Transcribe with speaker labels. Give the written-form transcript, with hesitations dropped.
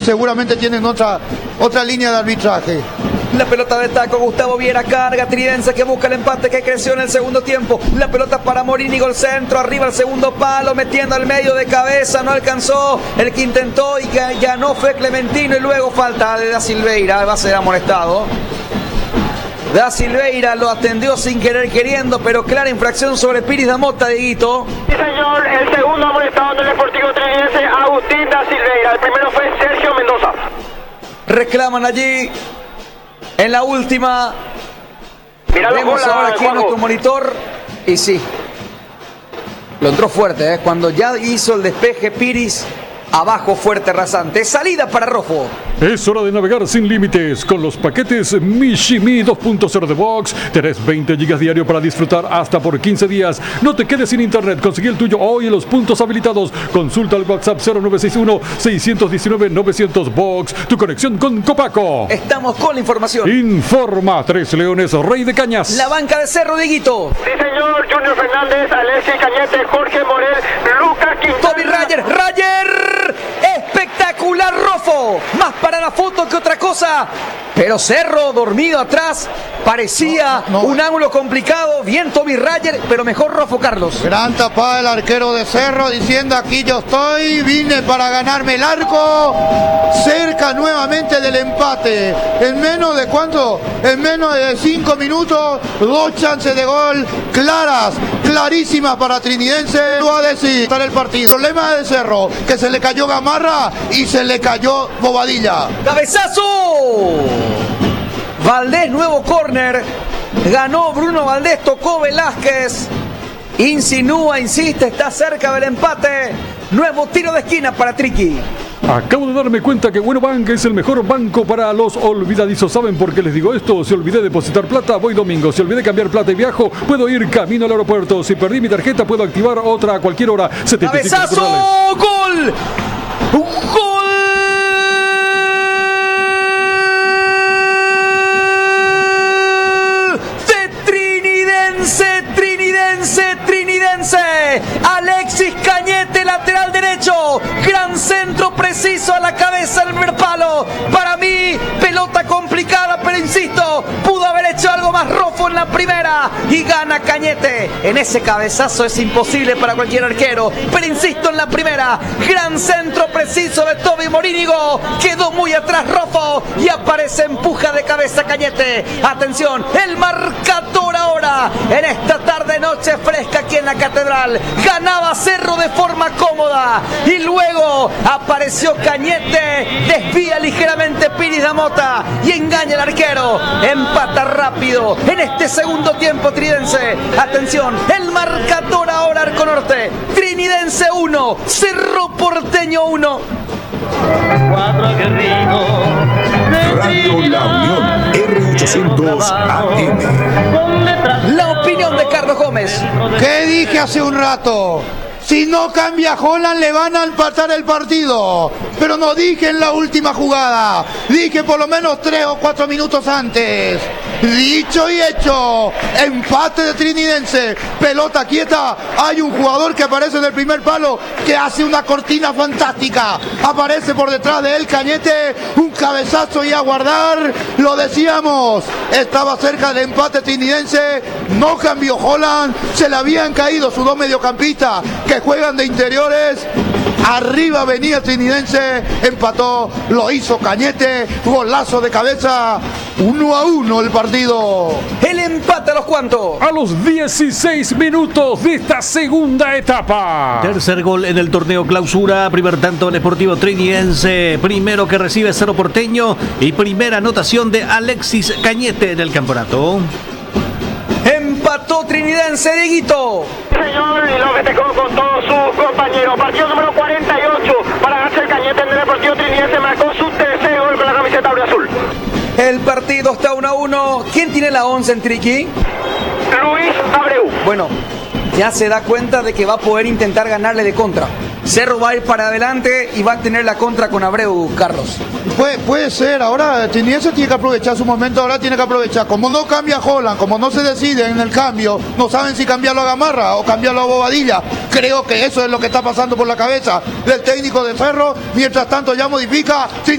Speaker 1: seguramente tienen otra línea de arbitraje.
Speaker 2: La pelota de taco, Gustavo Viera, carga Tridense que busca el empate que creció en el segundo tiempo. La pelota para Morínigo, el centro, arriba el segundo palo, metiendo al medio de cabeza, no alcanzó. El que intentó y que ganó fue Clementino y luego falta de Da Silveira, va a ser amonestado. Da Silveira lo atendió sin querer queriendo, pero clara infracción sobre Piris da Mota, Dieguito.
Speaker 3: Sí, señor, el segundo amonestado en el Deportivo Tridense, Agustín Da Silveira. El primero fue Sergio Mendoza.
Speaker 2: Reclaman allí en la última. Vemos ahora aquí en nuestro monitor. Y sí, lo entró fuerte, cuando ya hizo el despeje Piris. Abajo fuerte, rasante. Salida para Rofo.
Speaker 4: Es hora de navegar sin límites con los paquetes Mishimi 2.0 de Box. Tenés 20 gigas diario para disfrutar hasta por 15 días. No te quedes sin internet. Conseguí el tuyo hoy en los puntos habilitados. Consulta el WhatsApp 0961-619-900 Box. Tu conexión con Copaco.
Speaker 2: Estamos con la información.
Speaker 4: Informa Tres Leones, Rey de Cañas.
Speaker 2: La banca de Cerro, Dieguito.
Speaker 3: Sí, señor. Junior Fernández, Alexis Cañete, Jorge Morel, Lucas Quintana.
Speaker 2: Toby Rayer. Espectacular Rofo. Más para la foto que otra cosa. Pero Cerro dormido atrás. Parecía un ángulo complicado. Bien Toby Rayer, pero mejor Rofo, Carlos.
Speaker 1: Gran tapada del arquero de Cerro diciendo: aquí yo estoy, vine para ganarme el arco. Cerca nuevamente del empate. En menos de ¿cuánto? En menos de 5 minutos, 2 chances de gol clarísimas para Trinidense. Lo va a decir para el partido. Problema de Cerro, que se le cayó Gamarra y se le cayó Bobadilla.
Speaker 2: ¡Cabezazo! Valdés, nuevo córner. Ganó Bruno Valdés, tocó Velázquez. Insinúa, insiste, está cerca del empate. Nuevo tiro de esquina para Triqui.
Speaker 4: Acabo de darme cuenta que Bueno Bank es el mejor banco para los olvidadizos. ¿Saben por qué les digo esto? Si olvidé depositar plata, voy domingo. Si olvidé cambiar plata y viajo, puedo ir camino al aeropuerto. Si perdí mi tarjeta, puedo activar otra a cualquier hora.
Speaker 2: ¡Cabezazo! ¡Gol! ¡Gol! Trinidense. Alexis Cañete, lateral derecho. Gran centro preciso a la cabeza del primer palo. Para mí, pelota complicada, pero insisto, pudo haber hecho algo más Rofo en la primera. Y gana Cañete. En ese cabezazo es imposible para cualquier arquero. Pero insisto, en la primera, gran centro preciso de Toby Morínigo. Quedó muy atrás Rofo. Y aparece empuja de cabeza Cañete. Atención, el marcador ahora. En esta tarde noche fresca aquí en la Catedral. Ganaba Cerro de forma cómoda. Y luego apareció Cañete. Desvía ligeramente Piris da Mota. Y engaña al arquero. Empata rápido. En este segundo tiempo Tridense. Atención. El marcador ahora Arco Norte. Trinidense 1. Cerro Porteño 1.
Speaker 5: Radio La Unión, R800 AM.
Speaker 2: La opinión de Carlos Gómez.
Speaker 1: ¿Qué dije hace un rato? Si no cambia Holland, le van a empatar el partido. Pero no dije en la última jugada. Dije por lo menos 3 o 4 minutos antes. Dicho y hecho. Empate de Trinidense. Pelota quieta. Hay un jugador que aparece en el primer palo que hace una cortina fantástica. Aparece por detrás de él Cañete. Un cabezazo y a guardar. Lo decíamos. Estaba cerca del empate Trinidense. No cambió Holland. Se le habían caído sus dos mediocampistas que juegan de interiores. Arriba venía Trinidense, empató, lo hizo Cañete, golazo de cabeza, 1-1 el partido.
Speaker 2: El empate a los cuantos.
Speaker 4: A los 16 minutos de esta segunda etapa.
Speaker 6: Tercer gol en el torneo clausura, primer tanto del Sportivo Trinidense, primero que recibe Cerro Porteño y primera anotación de Alexis Cañete en el campeonato.
Speaker 2: Empató Trinidense, Dieguito.
Speaker 3: Señor, y lo festejó con todos sus compañeros. Partido número 48 para Axel Cañete en el Deportivo Trinidense. Marcó su tercer gol con la camiseta azul.
Speaker 2: El partido está 1-1. ¿Quién tiene la 11 en Triqui?
Speaker 3: Luis Abreu.
Speaker 2: Bueno, ya se da cuenta de que va a poder intentar ganarle de contra. Cerro va a ir para adelante y va a tener la contra con Abreu, Carlos.
Speaker 1: Puede ser, ahora Trinidense tiene que aprovechar su momento, ahora tiene que aprovechar. Como no cambia Holland, como no se decide en el cambio, no saben si cambiarlo a Gamarra o cambiarlo a Bobadilla. Creo que eso es lo que está pasando por la cabeza del técnico de Cerro. Mientras tanto ya modifica.